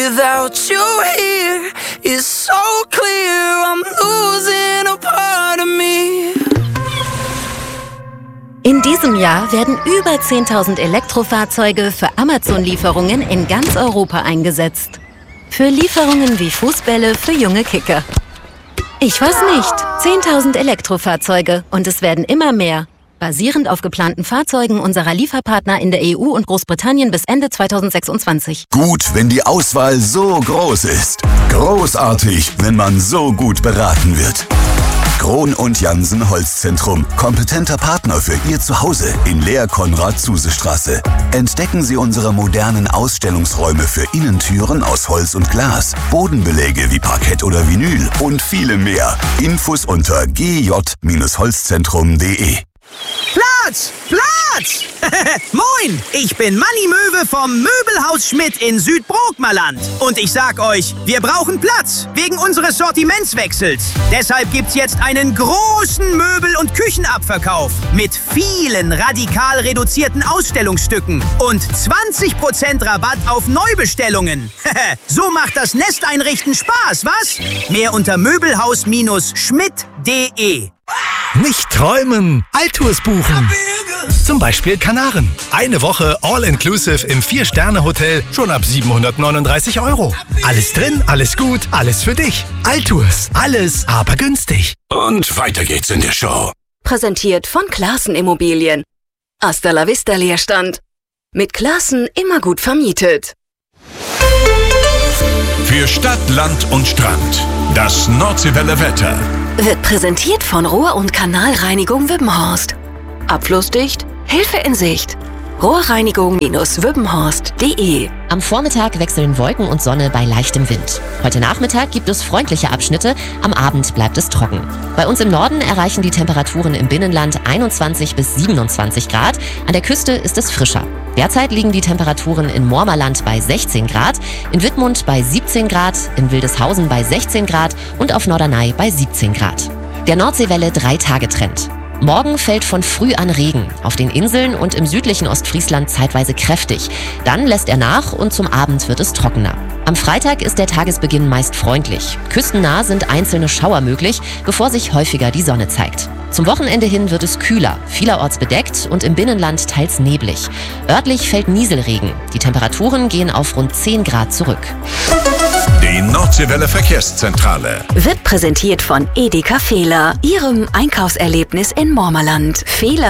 Without you here, it's so clear I'm losing a part of me. In diesem Jahr werden über 10.000 Elektrofahrzeuge für Amazon-Lieferungen in ganz Europa eingesetzt. Für Lieferungen wie Fußbälle für junge Kicker. Ich weiß nicht, 10.000 Elektrofahrzeuge und es werden immer mehr. Basierend auf geplanten Fahrzeugen unserer Lieferpartner in der EU und Großbritannien bis Ende 2026. Gut, wenn die Auswahl so groß ist. Großartig, wenn man so gut beraten wird. Krohn und Jansen Holzzentrum. Kompetenter Partner für Ihr Zuhause in Lehr-Konrad-Zuse-Straße. Entdecken Sie unsere modernen Ausstellungsräume für Innentüren aus Holz und Glas, Bodenbeläge wie Parkett oder Vinyl und viele mehr. Infos unter gj-holzzentrum.de. Platz! Platz! Moin! Ich bin Manni Möwe vom Möbelhaus Schmidt in Südbrookmerland. Und ich sag euch, wir brauchen Platz wegen unseres Sortimentswechsels. Deshalb gibt's jetzt einen großen Möbel- und Küchenabverkauf mit vielen radikal reduzierten Ausstellungsstücken und 20% Rabatt auf Neubestellungen. So macht das Nesteinrichten Spaß, was? Mehr unter möbelhaus-schmidt.de. Nicht träumen, Altours buchen. Zum Beispiel Kanaren. Eine Woche All-Inclusive im 4-Sterne-Hotel schon ab 739 €. Alles drin, alles gut, alles für dich. Altours, alles aber günstig. Und weiter geht's in der Show. Präsentiert von Classen Immobilien. Hasta la vista Leerstand. Mit Classen immer gut vermietet. Für Stadt, Land und Strand. Das Nordseewelle Wetter. Wird präsentiert von Rohr- und Kanalreinigung Wippenhorst. Abflussdicht, Hilfe in Sicht. Rohrreinigung-wippenhorst.de. Am Vormittag wechseln Wolken und Sonne bei leichtem Wind. Heute Nachmittag gibt es freundliche Abschnitte, am Abend bleibt es trocken. Bei uns im Norden erreichen die Temperaturen im Binnenland 21 bis 27 Grad, an der Küste ist es frischer. Derzeit liegen die Temperaturen in Mormerland bei 16 Grad, in Wittmund bei 17 Grad, in Wildeshausen bei 16 Grad und auf Norderney bei 17 Grad. Der Nordseewelle 3-Tage-Trend. Morgen fällt von früh an Regen, auf den Inseln und im südlichen Ostfriesland zeitweise kräftig. Dann lässt er nach und zum Abend wird es trockener. Am Freitag ist der Tagesbeginn meist freundlich. Küstennah sind einzelne Schauer möglich, bevor sich häufiger die Sonne zeigt. Zum Wochenende hin wird es kühler, vielerorts bedeckt und im Binnenland teils neblig. Örtlich fällt Nieselregen. Die Temperaturen gehen auf rund 10 Grad zurück. Die Nordseewelle Verkehrszentrale. Wird präsentiert von Edeka Fehler, Ihrem Einkaufserlebnis in Mormerland.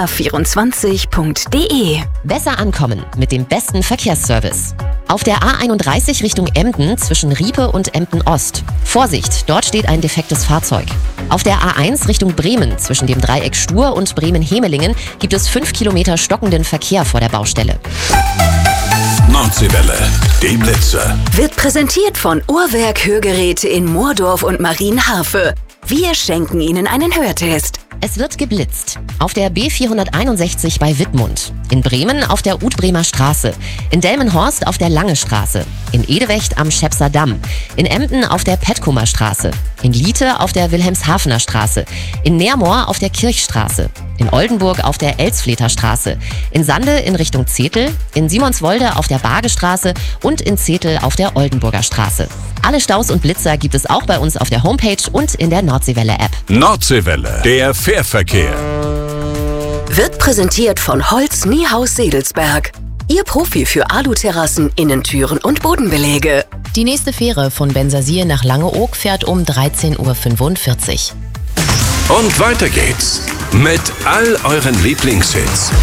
Fehler24.de. Besser ankommen mit dem besten Verkehrsservice. Auf der A31 Richtung Emden zwischen Riepe und Emden Ost. Vorsicht, dort steht ein defektes Fahrzeug. Auf der A1 Richtung Bremen zwischen dem Dreieck Stur und Bremen-Hemelingen gibt es 5 Kilometer stockenden Verkehr vor der Baustelle. Nordseewelle, die Blitze. Wird präsentiert von Uhrwerk Hörgeräte in Moordorf und Marienhafe. Wir schenken Ihnen einen Hörtest. Es wird geblitzt. Auf der B461 bei Wittmund. In Bremen auf der Utbremer Straße. In Delmenhorst auf der Lange Straße. In Edewecht am Schepser Damm. In Emden auf der Petkumer Straße. In Liete auf der Wilhelmshavener Straße. In Neermoor auf der Kirchstraße. In Oldenburg auf der Elsfleter Straße. In Sande in Richtung Zetel. In Simonswolde auf der Bargestraße und in Zetel auf der Oldenburger Straße. Alle Staus und Blitzer gibt es auch bei uns auf der Homepage und in der Nordseewelle-App. Nordseewelle, der Fährverkehr. Wird präsentiert von Holz Niehaus Sedelsberg. Ihr Profi für Aluterrassen, Innentüren und Bodenbeläge. Die nächste Fähre von Bensersier nach Langeoog fährt um 13:45 Uhr. Und weiter geht's mit all euren Lieblingshits.